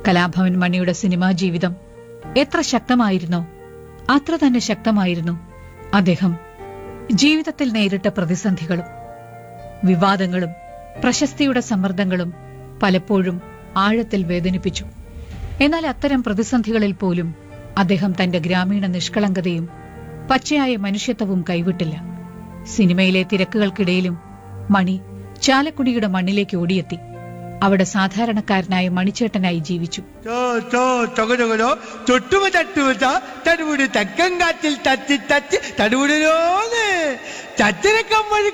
കലാഭവൻ മണിയുടെ സിനിമാ ജീവിതം എത്ര ശക്തമായിരുന്നോ അത്ര തന്നെ ശക്തമായിരുന്നു അദ്ദേഹം ജീവിതത്തിൽ നേരിട്ട പ്രതിസന്ധികളും. വിവാദങ്ങളും പ്രശസ്തിയുടെ സമ്മർദ്ദങ്ങളും പലപ്പോഴും ആഴത്തിൽ വേദനിപ്പിച്ചു. എന്നാൽ അത്തരം പ്രതിസന്ധികളിൽ പോലും അദ്ദേഹം തന്റെ ഗ്രാമീണ നിഷ്കളങ്കതയും പച്ചയായ മനുഷ്യത്വവും കൈവിട്ടില്ല. സിനിമയിലെ തിരക്കുകൾക്കിടയിലും മണി ചാലക്കുടിയുടെ മണ്ണിലേക്ക് ഓടിയെത്തി. അവിടെ സാധാരണക്കാരനായ മണിച്ചേട്ടനായി ജീവിച്ചു. തെക്കം കാറ്റിൽ തച്ചി തച്ച് തടുവിടരോന്ന് ചച്ചിരക്കമ്പഴി